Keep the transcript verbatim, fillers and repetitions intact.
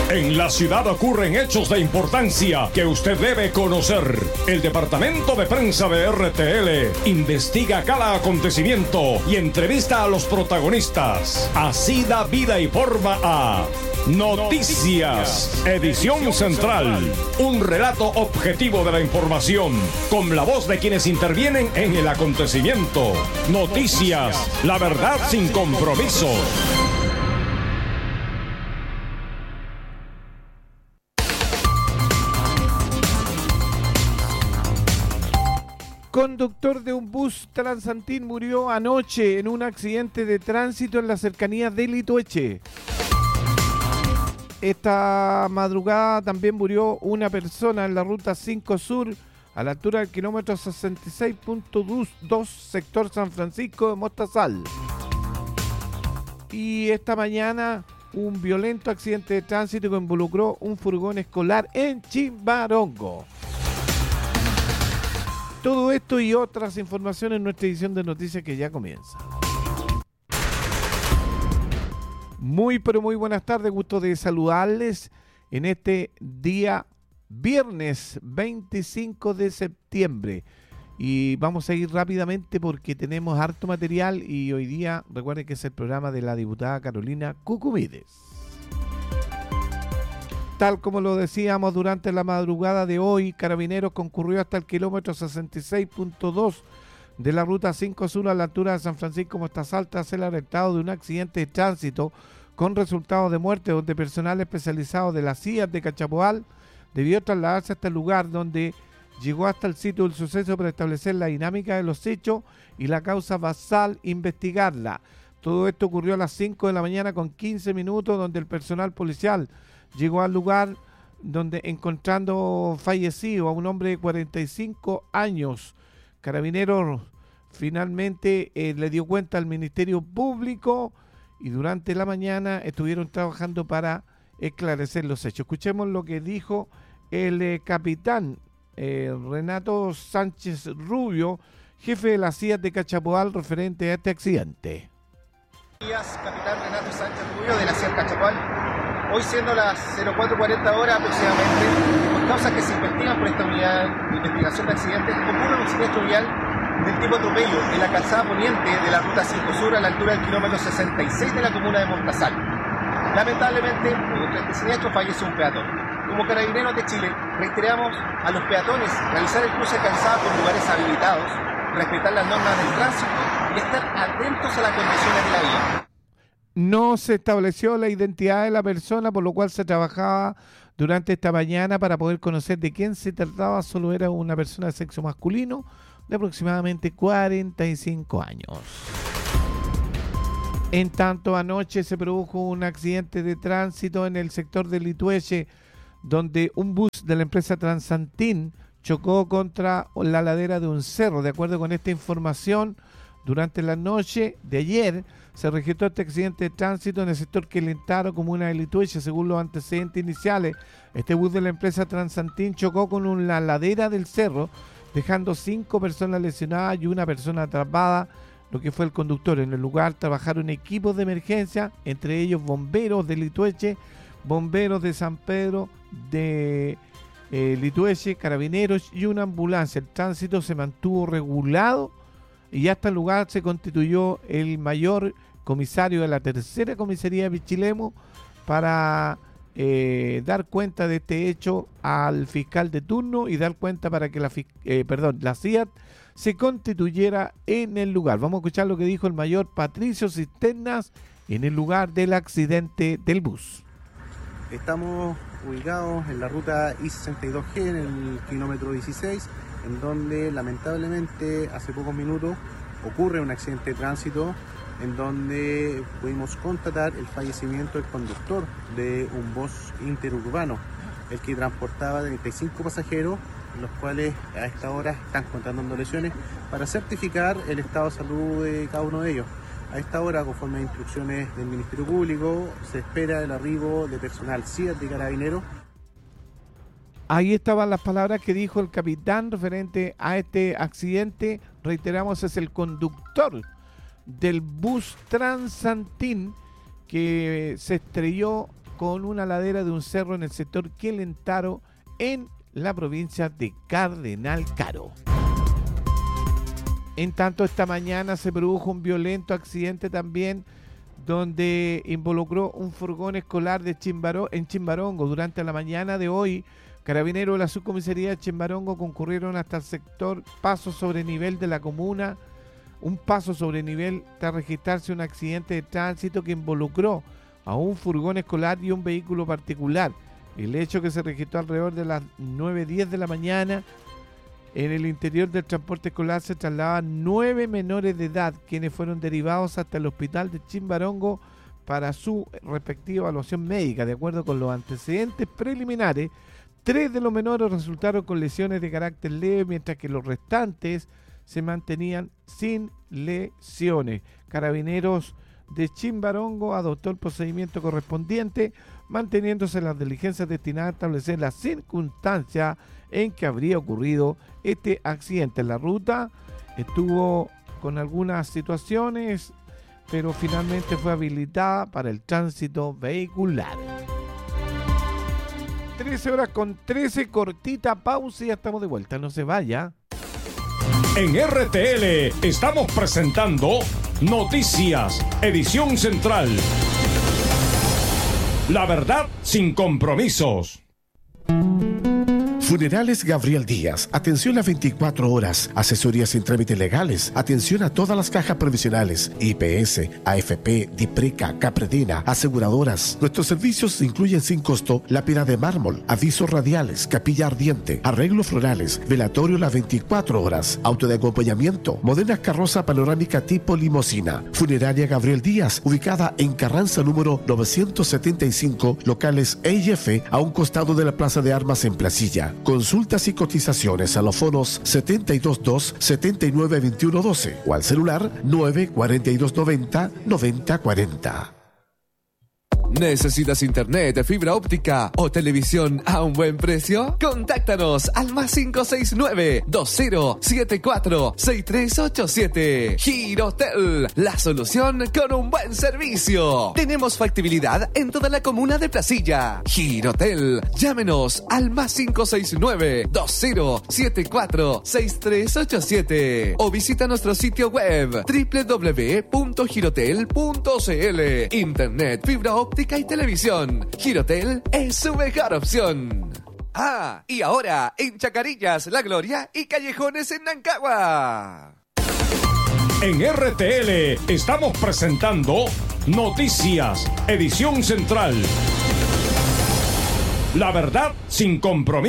En la ciudad ocurren hechos de importancia que usted debe conocer. El Departamento de Prensa de R T L investiga cada acontecimiento y entrevista a los protagonistas. Así da vida y forma a Noticias, edición central. Un relato objetivo de la información, con la voz de quienes intervienen en el acontecimiento. Noticias, la verdad sin compromisos. Conductor de un bus Transantín murió anoche en un accidente de tránsito en las cercanías de Litueche. Esta madrugada también murió una persona en la ruta cinco Sur, a la altura del kilómetro sesenta y seis punto dos, sector San Francisco de Mostazal. Y esta mañana un violento accidente de tránsito que involucró un furgón escolar en Chimbarongo. Todo esto y otras informaciones en nuestra edición de noticias que ya comienza. Muy pero muy buenas tardes, gusto de saludarles en este día viernes veinticinco de septiembre. Y vamos a ir rápidamente porque tenemos harto material y hoy día recuerden que es el programa de la diputada Carolina Cucumides. Tal como lo decíamos durante la madrugada de hoy, Carabineros concurrió hasta el kilómetro sesenta y seis punto dos de la ruta cinco Sur a la altura de San Francisco Mostazal tras el alertado de un accidente de tránsito con resultado de muerte, donde personal especializado de la C I A de Cachapoal debió trasladarse hasta el lugar, donde llegó hasta el sitio del suceso para establecer la dinámica de los hechos y la causa basal, investigarla. Todo esto ocurrió a las cinco de la mañana con quince minutos, donde el personal policial llegó al lugar donde encontrando fallecido a un hombre de cuarenta y cinco años. Carabineros finalmente eh, le dio cuenta al Ministerio Público y durante la mañana estuvieron trabajando para esclarecer los hechos. Escuchemos lo que dijo el eh, capitán eh, Renato Sánchez Rubio, jefe de la C I A de Cachapoal, referente a este accidente. Buenos días, capitán Renato Sánchez Rubio de la C I A de Cachapoal. Hoy siendo las cero cuatro cuarenta horas aproximadamente, por causas que se investigan por esta unidad de investigación de accidentes, ocurre un siniestro vial del tipo atropello en la calzada poniente de la ruta cinco Sur a la altura del kilómetro sesenta y seis de la comuna de Mostazal. Lamentablemente, producto de este siniestro fallece un peatón. Como Carabineros de Chile, reiteramos a los peatones realizar el cruce de calzada por lugares habilitados, respetar las normas del tránsito y estar atentos a las condiciones de la vía. No se estableció la identidad de la persona, por lo cual se trabajaba durante esta mañana para poder conocer de quién se trataba. Solo era una persona de sexo masculino de aproximadamente cuarenta y cinco años. En tanto, anoche se produjo un accidente de tránsito en el sector de Litueche, donde un bus de la empresa Transantín chocó contra la ladera de un cerro. De acuerdo con esta información, durante la noche de ayer se registró este accidente de tránsito en el sector Quelentaro, comuna de Litueche. Según los antecedentes iniciales, este bus de la empresa Transantín chocó con una ladera del cerro, dejando cinco personas lesionadas y una persona atrapada, lo que fue el conductor. En el lugar trabajaron equipos de emergencia, entre ellos bomberos de Litueche, bomberos de San Pedro de eh, Litueche, carabineros y una ambulancia. El tránsito se mantuvo regulado y hasta el lugar se constituyó el mayor comisario de la tercera comisaría de Pichilemu para eh, dar cuenta de este hecho al fiscal de turno y dar cuenta para que la, eh, perdón, la C I A T se constituyera en el lugar. Vamos a escuchar lo que dijo el mayor Patricio Cisternas en el lugar del accidente del bus. Estamos ubicados en la ruta I sesenta y dos G, en el kilómetro dieciséis, en donde lamentablemente hace pocos minutos ocurre un accidente de tránsito en donde pudimos constatar el fallecimiento del conductor de un bus interurbano, el que transportaba treinta y cinco pasajeros, los cuales a esta hora están contando lesiones para certificar el estado de salud de cada uno de ellos. A esta hora, conforme a instrucciones del Ministerio Público, se espera el arribo de personal C I A de Carabineros. Ahí estaban las palabras que dijo el capitán referente a este accidente. Reiteramos, es el conductor del bus Transantín que se estrelló con una ladera de un cerro en el sector Quelentaro, en la provincia de Cardenal Caro. En tanto, esta mañana se produjo un violento accidente también, donde involucró un furgón escolar de Chimbaró, en Chimbarongo. Durante la mañana de hoy, carabineros de la subcomisaría de Chimbarongo concurrieron hasta el sector Paso sobre Nivel de la comuna. Un paso sobre nivel tras registrarse un accidente de tránsito que involucró a un furgón escolar y un vehículo particular. El hecho, que se registró alrededor de las nueve diez de la mañana. En el interior del transporte escolar se trasladaban nueve menores de edad, quienes fueron derivados hasta el hospital de Chimbarongo para su respectiva evaluación médica. De acuerdo con los antecedentes preliminares, tres de los menores resultaron con lesiones de carácter leve, mientras que los restantes se mantenían sin lesiones. Carabineros de Chimbarongo adoptó el procedimiento correspondiente, manteniéndose las diligencias destinadas a establecer las circunstancias en que habría ocurrido este accidente. La ruta estuvo con algunas situaciones, pero finalmente fue habilitada para el tránsito vehicular. trece horas con trece, cortita pausa y ya estamos de vuelta. No se vaya. En R T L estamos presentando Noticias, edición central. La verdad sin compromisos. Funerales Gabriel Díaz, atención a veinticuatro horas, asesorías sin trámites legales, atención a todas las cajas provisionales, I P S, A F P, Dipreca, Capredina, aseguradoras. Nuestros servicios incluyen sin costo lápida de mármol, avisos radiales, capilla ardiente, arreglos florales, velatorio las veinticuatro horas, auto de acompañamiento, modernas carroza panorámica tipo limosina. Funeraria Gabriel Díaz, ubicada en Carranza número novecientos setenta y cinco, locales E y F, a un costado de la Plaza de Armas en Placilla. Consultas y cotizaciones a los fonos setenta y dos dos, setenta y nueve veintiuno doce o al celular nueve cuarenta y dos noventa, noventa cuarenta. ¿Necesitas internet de fibra óptica o televisión a un buen precio? Contáctanos al más cinco seis nueve, dos cero siete cuatro, seis tres ocho siete. Girotel, la solución con un buen servicio. Tenemos factibilidad en toda la comuna de Placilla. Girotel, llámenos al más cinco seis nueve, dos cero siete cuatro, seis tres ocho siete o visita nuestro sitio web doble u doble u doble u punto girotel punto c l. Internet, fibra óptica y televisión. Girotel es su mejor opción. Ah, y ahora en Chacarillas, La Gloria y Callejones en Nancagua. En R T L estamos presentando Noticias, edición central. La verdad sin compromiso.